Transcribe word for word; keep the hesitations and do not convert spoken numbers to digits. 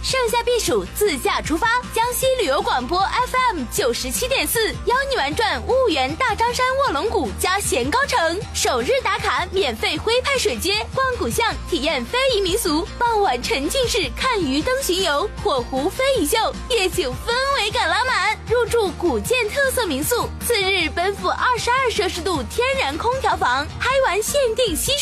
盛夏避暑，自驾出发。江西旅游广播 F M 九十七点四，邀你玩转婺源大张山卧龙谷加咸高城，首日打卡免费徽派水街，逛古巷，体验非遗民俗，傍晚沉浸式看鱼灯巡游，火湖非遗秀，夜景氛围感拉满。入住古建特色民宿，次日奔赴二十二摄氏度天然空调房，嗨玩限定西